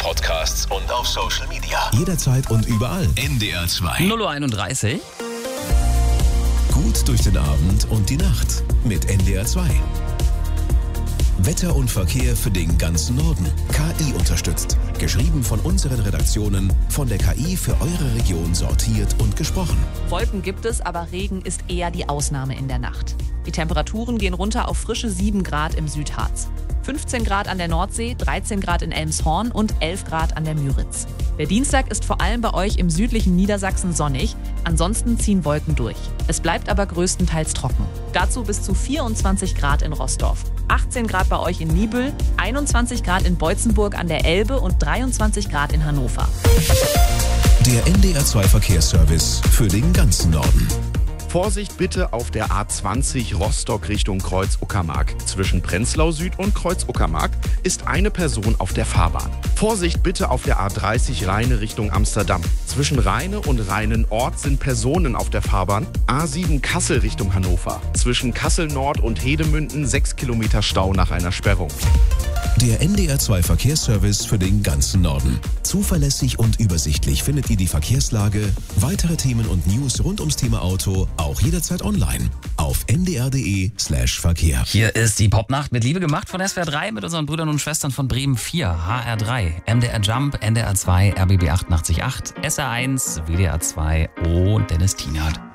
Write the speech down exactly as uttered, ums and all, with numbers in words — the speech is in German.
Podcasts und auf Social Media. Jederzeit und überall. N D R zwei. null Uhr einunddreißig. Gut durch den Abend und die Nacht mit N D R zwei. Wetter und Verkehr für den ganzen Norden. K I unterstützt. Geschrieben von unseren Redaktionen, von der K I für eure Region sortiert und gesprochen. Wolken gibt es, aber Regen ist eher die Ausnahme in der Nacht. Die Temperaturen gehen runter auf frische sieben Grad im Südharz. fünfzehn Grad an der Nordsee, dreizehn Grad in Elmshorn und elf Grad an der Müritz. Der Dienstag ist vor allem bei euch im südlichen Niedersachsen sonnig, ansonsten ziehen Wolken durch. Es bleibt aber größtenteils trocken. Dazu bis zu vierundzwanzig Grad in Roßdorf, achtzehn Grad bei euch in Niebüll, einundzwanzig Grad in Beutzenburg an der Elbe und dreiundzwanzig Grad in Hannover. Der N D R zwei Verkehrsservice für den ganzen Norden. Vorsicht bitte auf der A zwanzig Rostock Richtung Kreuz-Uckermark. Zwischen Prenzlau Süd und Kreuz-Uckermark ist eine Person auf der Fahrbahn. Vorsicht bitte auf der A dreißig Rheine Richtung Amsterdam. Zwischen Rheine und Rheinenort sind Personen auf der Fahrbahn. A sieben Kassel Richtung Hannover. Zwischen Kassel Nord und Hedemünden sechs Kilometer Stau nach einer Sperrung. Der N D R zwei Verkehrsservice für den ganzen Norden. Zuverlässig und übersichtlich findet ihr die Verkehrslage, weitere Themen und News rund ums Thema Auto auch jederzeit online auf n d r punkt d e slash Verkehr. Hier ist die Popnacht mit Liebe gemacht von S W R drei mit unseren Brüdern und Schwestern von Bremen vier, H R drei, M D R Jump, N D R zwei, R B B achtundachtzig Komma acht, S R eins, W D R zwei und Dennis Tienert.